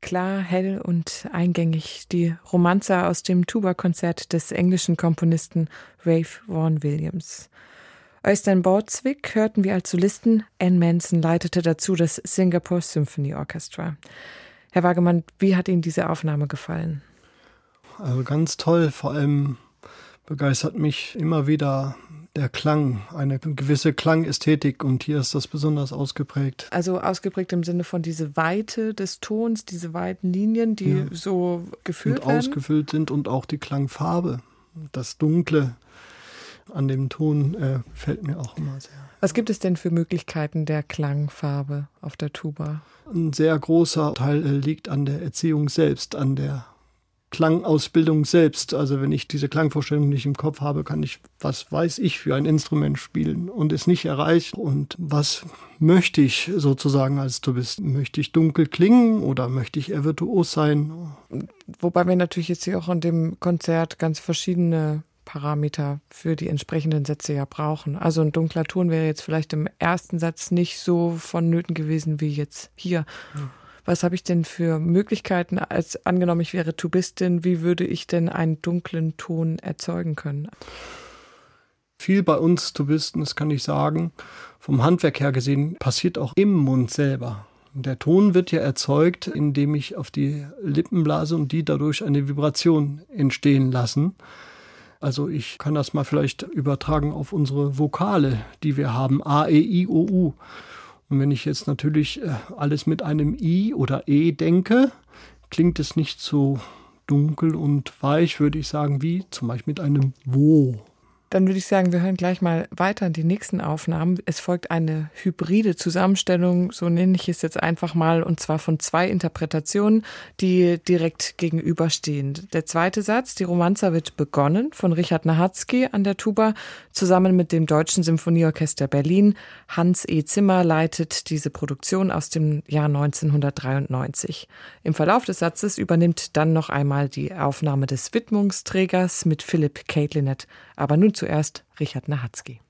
Klar, hell und eingängig. Die Romanza aus dem Tuba-Konzert des englischen Komponisten Ralph Vaughan Williams. Øystein Bordsvik hörten wir als Solisten. Anne Manson leitete dazu das Singapore Symphony Orchestra. Herr Wagemann, wie hat Ihnen diese Aufnahme gefallen? Also ganz toll. Vor allem begeistert mich immer wieder der Klang, eine gewisse Klangästhetik, und hier ist das besonders ausgeprägt. Also ausgeprägt im Sinne von diese Weite des Tons, diese weiten Linien, die so gefüllt und werden? Ausgefüllt sind, und auch die Klangfarbe, das Dunkle an dem Ton gefällt mir auch immer sehr. Was gibt es denn für Möglichkeiten der Klangfarbe auf der Tuba? Ein sehr großer Teil liegt an der Erziehung selbst, an der Klangausbildung selbst. Also wenn ich diese Klangvorstellung nicht im Kopf habe, kann ich, was weiß ich, für ein Instrument spielen und es nicht erreichen. Und was möchte ich sozusagen als Tubist? Möchte ich dunkel klingen oder möchte ich eher virtuos sein? Wobei wir natürlich jetzt hier auch in dem Konzert ganz verschiedene Parameter für die entsprechenden Sätze ja brauchen. Also ein dunkler Ton wäre jetzt vielleicht im ersten Satz nicht so vonnöten gewesen wie jetzt hier. Ja. Was habe ich denn für Möglichkeiten, als angenommen, ich wäre Tubistin, wie würde ich denn einen dunklen Ton erzeugen können? Viel bei uns Tubisten, das kann ich sagen, vom Handwerk her gesehen, passiert auch im Mund selber. Der Ton wird ja erzeugt, indem ich auf die Lippen blase und die dadurch eine Vibration entstehen lassen. Also ich kann das mal vielleicht übertragen auf unsere Vokale, die wir haben, A, E, I, O, U. Und wenn ich jetzt natürlich alles mit einem I oder E denke, klingt es nicht so dunkel und weich, würde ich sagen, wie zum Beispiel mit einem Wo. Dann würde ich sagen, wir hören gleich mal weiter in die nächsten Aufnahmen. Es folgt eine hybride Zusammenstellung, so nenne ich es jetzt einfach mal, und zwar von 2 Interpretationen, die direkt gegenüberstehen. Der zweite Satz, die Romanza, wird begonnen von Richard Nachadzki an der Tuba, zusammen mit dem Deutschen Symphonieorchester Berlin. Hans E. Zimmer leitet diese Produktion aus dem Jahr 1993. Im Verlauf des Satzes übernimmt dann noch einmal die Aufnahme des Widmungsträgers mit Philipp Caitlinett. Aber nun zuerst Richard Nachadzki.